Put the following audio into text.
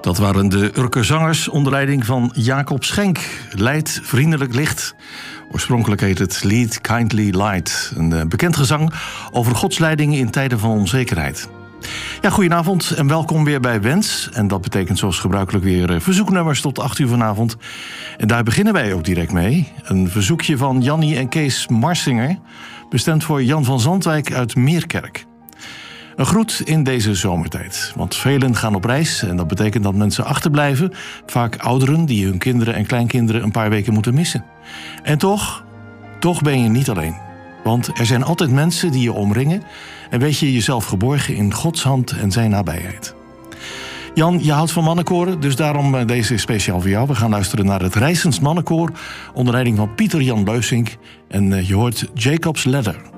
Dat waren de Urker zangers onder leiding van Jacob Schenk. Leid vriendelijk licht. Oorspronkelijk heet het Lead Kindly Light. Een bekend gezang over Gods leiding in tijden van onzekerheid. Ja, goedenavond en welkom weer bij Wens. En dat betekent zoals gebruikelijk weer verzoeknummers tot 8 uur vanavond. En daar beginnen wij ook direct mee. Een verzoekje van Jannie en Kees Marsinger, bestemd voor Jan van Zandwijk uit Meerkerk. Een groet in deze zomertijd, want velen gaan op reis en dat betekent dat mensen achterblijven, vaak ouderen die hun kinderen en kleinkinderen een paar weken moeten missen. En toch ben je niet alleen, want er zijn altijd mensen die je omringen en weet je jezelf geborgen in Gods hand en zijn nabijheid. Jan, je houdt van mannenkoren, dus daarom deze is speciaal voor jou. We gaan luisteren naar het Rijssens Mannenkoor onder leiding van Pieter Jan Leusink en je hoort Jacob's Ladder.